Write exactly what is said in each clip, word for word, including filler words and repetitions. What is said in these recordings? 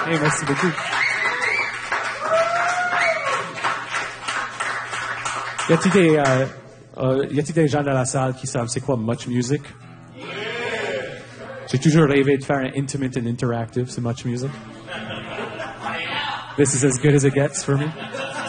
Hey, merci beaucoup. Y a-t-il des, euh, euh, y a-t-il des gens dans la salle qui savent c'est quoi Much Music? J'ai toujours rêvé de faire un intimate and interactive sur Much Music. This is as good as it gets for me.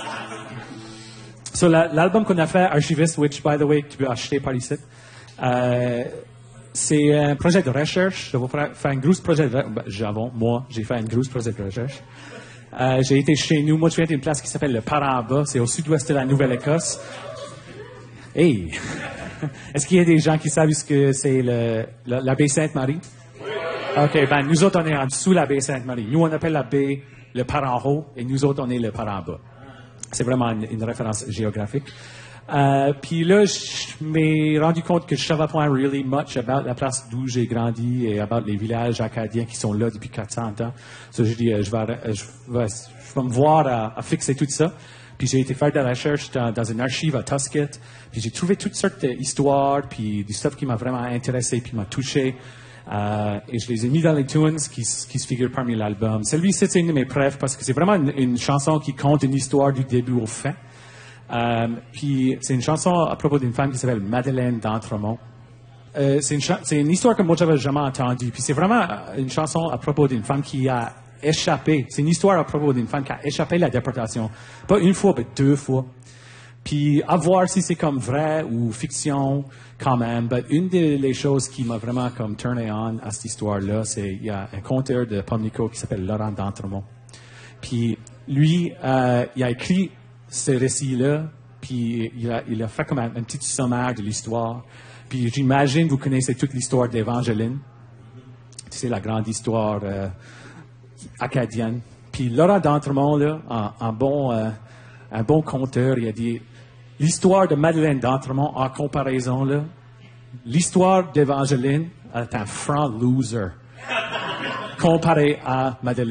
So, la, l'album qu'on a fait, Archivist, which, by the way, tu peux acheter par ici, euh, c'est un projet de recherche. Je vais faire un gros projet de recherche. J'avons, moi, j'ai fait un gros projet de recherche. Euh, j'ai été chez nous. Moi, je viens d'une place qui s'appelle le Paramba. C'est au sud-ouest de la Nouvelle-Écosse. Hey! Est-ce qu'il y a des gens qui savent ce que c'est le, la, la baie Sainte-Marie? OK, ben, nous autres, on est en dessous de la baie Sainte-Marie. Nous, on appelle la baie le Paran-Haut et nous autres, on est le Paramba. C'est vraiment une, une référence géographique. Euh, puis là, je m'ai rendu compte que je savais pas really much about la place d'où j'ai grandi et about les villages acadiens qui sont là depuis quatre cents ans. So, je dis, euh, je, vais, je, vais, je vais me voir à, à fixer tout ça. Puis j'ai été faire de la recherche dans, dans une archive à Tusket. Puis j'ai trouvé toutes sortes d'histoires, puis du stuff qui m'a vraiment intéressé, puis m'a touché. Euh, et je les ai mis dans les tunes qui, qui se figurent parmi l'album. Celui-ci, c'est une de mes préfs parce que c'est vraiment une, une chanson qui compte une histoire du début au fin. Euh, puis c'est une chanson à propos d'une femme qui s'appelle Madeleine d'Entremont. Euh, c'est, une cha- c'est une histoire que moi j'avais jamais entendue. Puis c'est vraiment une chanson à propos d'une femme qui a échappé. C'est une histoire à propos d'une femme qui a échappé à la déportation. Pas une fois, mais deux fois. Puis à voir si c'est comme vrai ou fiction quand même. Mais une des les choses qui m'a vraiment comme turné on à cette histoire-là, c'est il y a un conteur de Pomnico qui s'appelle Laurent d'Entremont. Puis lui, euh, il a écrit ce récit-là, puis il a, il a fait comme un, un petit sommaire de l'histoire. Puis j'imagine vous connaissez toute l'histoire d'Évangeline. C'est la grande histoire euh, acadienne. Puis Laurent d'Entremont, là, en, en bon, euh, un bon conteur, il a dit l'histoire de Madeleine d'Entremont, en comparaison, là, l'histoire d'Évangeline est un franc loser comparé à Madeleine.